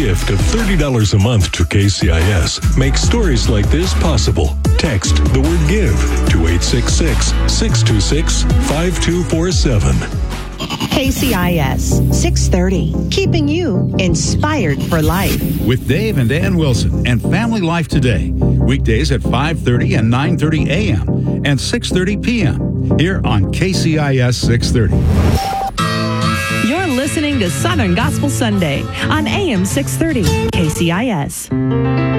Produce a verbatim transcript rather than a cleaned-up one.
gift of thirty dollars a month to K C I S makes stories like this possible. Text the word GIVE to eight six six, six two six, five two four seven. K C I S six thirty, keeping you inspired for life. With Dave and Ann Wilson and Family Life Today. Weekdays at five thirty and nine thirty a.m. and six thirty p.m. here on K C I S six thirty. You're listening to Southern Gospel Sunday on A M six thirty K C I S.